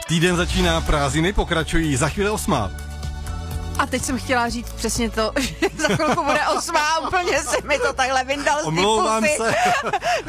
Týden začíná, prázdniny pokračují, za chvíli 8. A teď jsem chtěla říct přesně to, že za chvilku bude 8. Úplně si mi to takhle vyndal z Omlouvám se.